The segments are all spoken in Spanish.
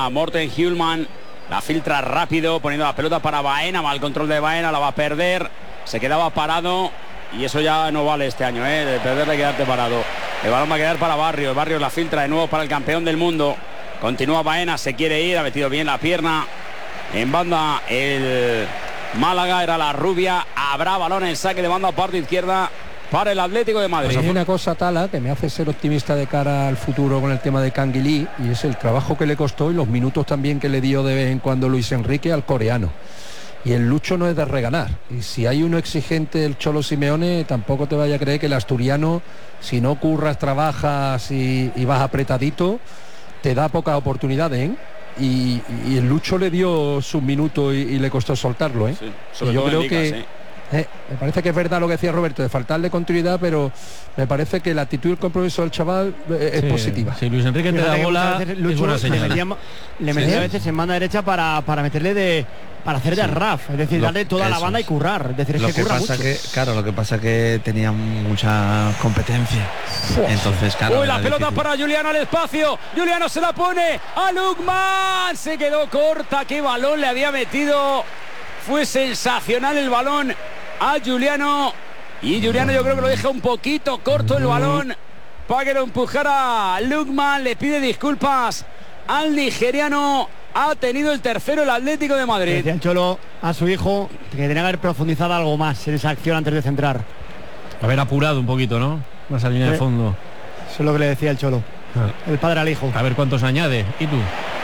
Morten Hjulman. La filtra rápido, poniendo la pelota para Baena. Va al control de Baena, la va a perder. Se quedaba parado. Y eso ya no vale este año, de perderle, quedarte parado. El balón va a quedar para Barrios. Barrios la filtra de nuevo para el campeón del mundo. Continúa Baena, se quiere ir. Ha metido bien la pierna. En banda el Málaga, era la rubia. Habrá balón en saque de banda, parte izquierda para el Atlético de Madrid. Pues hay una cosa, Tala, que me hace ser optimista de cara al futuro con el tema de Canguilí, y es el trabajo que le costó y los minutos también que le dio de vez en cuando Luis Enrique al coreano. Y el Lucho no es de regalar. Y si hay uno exigente, el Cholo Simeone, tampoco te vaya a creer que el asturiano, si no curras, trabajas y vas apretadito, te da pocas oportunidades, Y el Lucho le dio sus minutos y le costó soltarlo, Sí, y yo creo ligas, que me parece que es verdad lo que decía Roberto, de faltarle continuidad, pero me parece que la actitud y el compromiso del chaval es positiva. Si Luis Enrique te da bola, es buena señal. Le metía a veces en banda derecha para meterle para hacer de Raf, es decir, darle toda la banda y currar. Es decir, lo que pasa lo que pasa que tenía mucha competencia. Entonces, claro. Uy, la pelota difícil para Juliano al espacio. Juliano se la pone a Lukman. Se quedó corta. Qué balón le había metido. Fue sensacional el balón a Juliano. Y Juliano yo creo que lo deja un poquito corto el balón para que lo empujara Lukman. Le pide disculpas al nigeriano. Ha tenido el tercero el Atlético de Madrid. Decía el Cholo a su hijo que tenía que haber profundizado algo más en esa acción antes de centrar. Haber apurado un poquito, ¿no? Más a línea de fondo. Eso es lo que le decía el Cholo. El padre al hijo. A ver cuántos añade. ¿Y tú?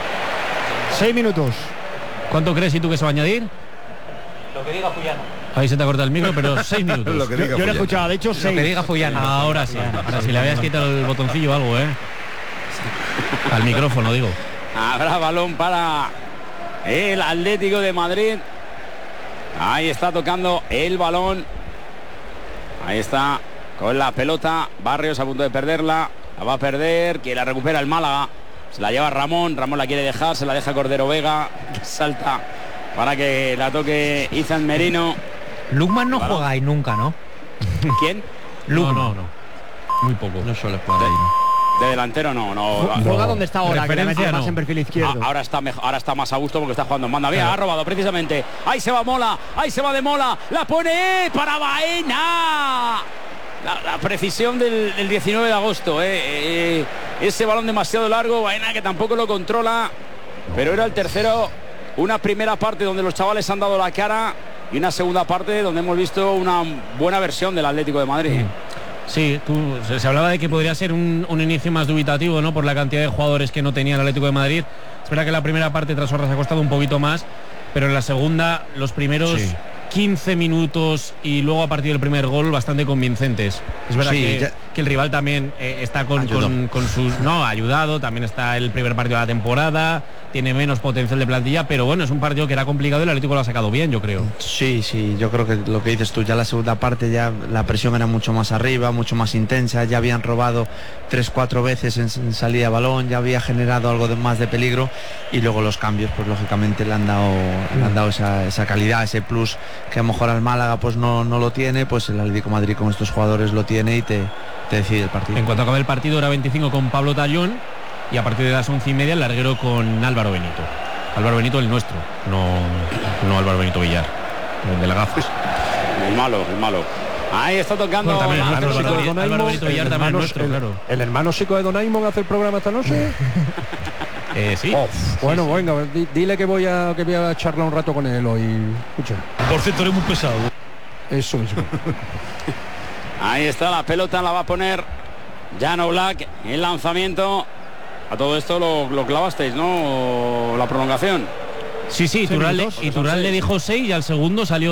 6 minutos. ¿Cuánto crees y tú que se va a añadir? Lo que diga Fullano. Ahí se te ha cortado el micro, pero 6 minutos. Lo que diga yo le he escuchado, de hecho 6. Lo que diga Fullano. Ahora sí. Ahora sí, le habías quitado el botoncillo o algo, Al micrófono, digo. Habrá balón para el Atlético de Madrid. Ahí está tocando el balón. Ahí está con la pelota. Barrios a punto de perderla. La va a perder. Que la recupera el Málaga. Se la lleva Ramón. Ramón la quiere dejar. Se la deja Cordero Vega. Salta para que la toque Izan Merino. Lukman no juega ahí nunca, ¿no? ¿Quién? Lukman. No. Muy poco. No suele jugar ahí, ¿no? De delantero no. Juega donde está ahora, que le mete más en perfil izquierdo. Ahora está mejor, ahora está más a gusto porque está jugando en banda. Bien, ha robado precisamente. Ahí se va Mola, ahí se va de Mola. La pone para Baena. La precisión del 19 de agosto. Ese balón demasiado largo. Baena que tampoco lo controla. Pero era el tercero. Una primera parte donde los chavales han dado la cara. Y una segunda parte donde hemos visto una buena versión del Atlético de Madrid. Sí, se hablaba de que podría ser un inicio más dubitativo, ¿no? Por la cantidad de jugadores que no tenía el Atlético de Madrid. Es verdad que la primera parte tras Horras ha costado un poquito más, pero en la segunda los primeros 15 minutos y luego a partir del primer gol bastante convincentes. Es verdad que el rival también está con sus... No, ha ayudado, también está el primer partido de la temporada, tiene menos potencial de plantilla, pero bueno, es un partido que era complicado y el Atlético lo ha sacado bien, yo creo. Sí, yo creo que lo que dices tú, ya la segunda parte ya la presión era mucho más arriba, mucho más intensa, ya habían robado 3-4 veces en salida de balón, ya había generado algo más de peligro y luego los cambios, pues lógicamente le han dado esa calidad, ese plus que a lo mejor al Málaga pues no lo tiene, pues el Atlético de Madrid con estos jugadores lo tiene y te decide el partido. En cuanto acabe el partido, era 25 con Pablo Tallón y a partir de las 11:30 el larguero con Álvaro Benito. Álvaro Benito el nuestro, no Álvaro Benito Villar, el de la gafas. El malo. Ahí está tocando. Bueno, también Álvaro Benito Villar también nuestro, claro. ¿El hermano chico de Donaimon hace el programa esta noche? Sí. Bueno, venga, dile que voy a charlar un rato con él hoy. Escucha. Por cierto, eres muy pesado. Eso mismo. Ahí está la pelota, la va a poner Jan Black. El lanzamiento. A todo esto lo clavasteis, ¿no? La prolongación. Sí, Iturral le dijo 6 y al segundo salió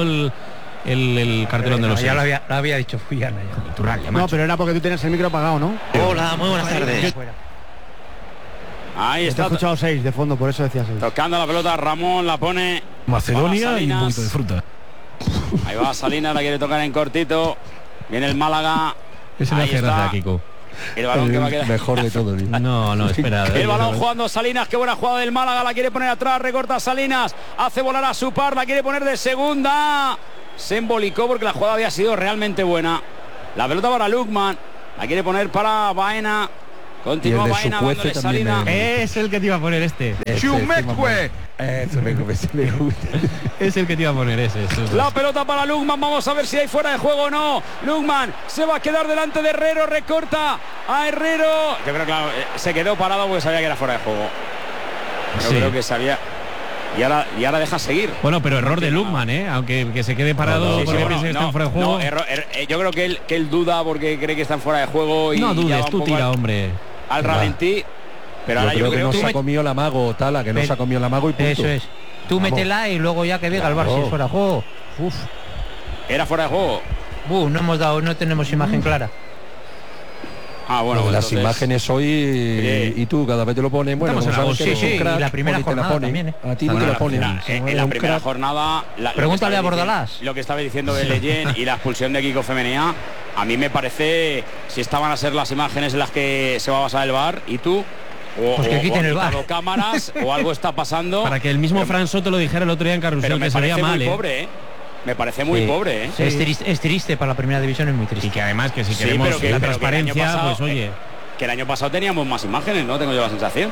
el cartelón de los 6. Ya lo había dicho Fullana. No, pero era porque tú tenías el micro apagado, ¿no? Hola, muy buenas tardes. Ahí está. He escuchado 6 de fondo, por eso decía 6. Tocando la pelota, Ramón la pone. Macedonia y un poquito de fruta. Ahí va Salinas, la quiere tocar en cortito. Viene el Málaga. Ese le hace gracia a Kiko. El balón que va a quedar. Mejor de todo. No, espera. El balón jugando Salinas, qué buena jugada del Málaga, la quiere poner atrás, recorta Salinas, hace volar a su par, la quiere poner de segunda. Se embolicó porque la jugada había sido realmente buena. La pelota para Lukman, la quiere poner para Baena. Continúa de Baena Chukwueze dándole también salida. Es el que te iba a poner este. Chumecue. Eso me gusta. Es el que te iba a poner ese. La pelota para Lukman, vamos a ver si hay fuera de juego o no. Lukman se va a quedar delante de Herrero, recorta a Herrero. Yo creo que claro, se quedó parado porque sabía que era fuera de juego. Yo creo que sabía. Y ahora deja seguir. Bueno, pero error de Lukman, aunque que se quede parado porque piensa que está en fuera de juego. Yo creo que él duda porque cree que están fuera de juego. Y no dudes, tú tira, hombre. Al ralentí. Pero ahora yo creo que no se ha comido la mago, Tala, que no se ha comido la mago y punto. Eso es. Tú métela y luego ya que diga el Bar si es fuera de juego. Uf. Era fuera de juego. No tenemos imagen clara. Ah, bueno, pues entonces, las imágenes hoy y tú cada vez te lo pones. Bueno, sí, y la primera jornada también, A ti te la ponen. En la primera jornada. Pregúntale a Bordalás. Lo que estaba diciendo de Leyen y la expulsión de Kiko Femenía, a mí me parece, si estaban a ser las imágenes en las que se va a basar el VAR, y tú. Pues que quiten el VAR. Cámaras o algo está pasando. Para que el mismo Fran Soto lo dijera el otro día en Carrusel, pero me que se veía parece mal, muy pobre, Me parece muy pobre, Sí. Es triste para la primera división, es muy triste. Y que además que si queremos la transparencia, pasado, pues oye. Que el año pasado teníamos más imágenes, ¿no? Tengo yo la sensación.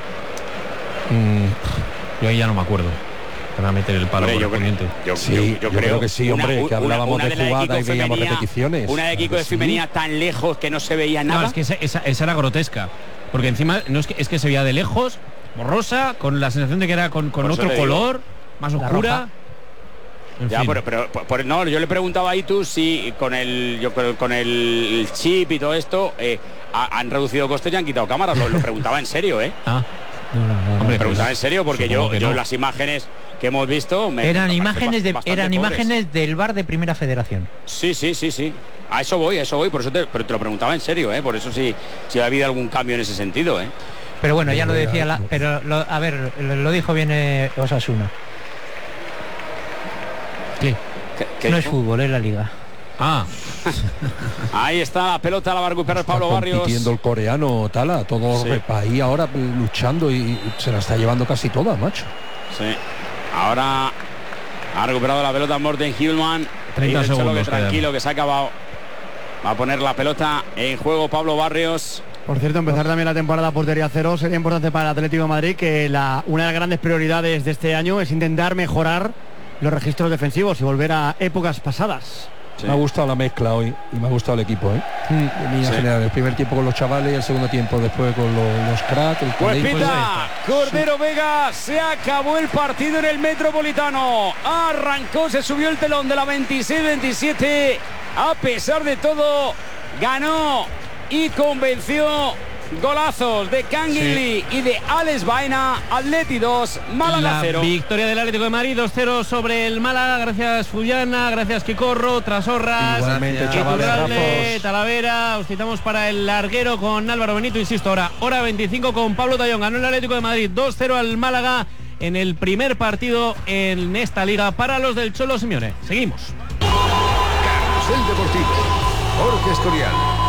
Yo ahí ya no me acuerdo. Para meter el palo por el poniente. Yo creo que sí, hombre, que hablábamos de jugada y veíamos repeticiones. Una de Kiko de Femenía tan lejos que no se veía nada. No, es que esa era grotesca. Porque encima no es que se veía de lejos, borrosa, con la sensación de que era con otro color, más oscura. Ya, pero no, yo le preguntaba a Itu si con el chip y todo esto han reducido costes y han quitado cámaras. Lo preguntaba en serio, No. Hombre, preguntaba en serio porque yo las imágenes que hemos visto eran imágenes del VAR de Primera Federación. Sí. A eso voy, por eso pero te lo preguntaba en serio, por eso si ha habido algún cambio en ese sentido, Pero bueno, ya lo decía lo dijo bien Osasuna. ¿Qué no es fútbol, es la liga. Ahí está la pelota, la va a recuperar Pablo Barrios. Compitiendo el coreano, Tala, todo el país ahora luchando y se la está llevando casi toda, macho. Sí. Ahora ha recuperado la pelota Morten Hillman. 30 segundos. Tranquilo, que se ha acabado. Va a poner la pelota en juego Pablo Barrios. Por cierto, empezar también la temporada portería cero sería importante para el Atlético de Madrid, que una de las grandes prioridades de este año es intentar mejorar los registros defensivos y volver a épocas pasadas. Sí. Me ha gustado la mezcla hoy y me ha gustado el equipo, general, el primer tiempo con los chavales y el segundo tiempo después con los cracks. Pues pita Cordero Vega, se acabó el partido en el Metropolitano. Arrancó, se subió el telón de la 26-27. A pesar de todo, ganó y convenció. Golazos de Canguilí y de Alex Baena. Atleti 2, Málaga 0. Victoria del Atlético de Madrid 2-0 sobre el Málaga. Gracias Fullana, gracias Quicorro, Trasorras, Iturralde, Talavera. Os citamos para el larguero con Álvaro Benito. Insisto, ahora hora 25 con Pablo Tallón. Ganó el Atlético de Madrid 2-0 al Málaga en el primer partido en esta liga para los del Cholo Simeone. Seguimos. Carrusel Deportivo, Jorge Escorial.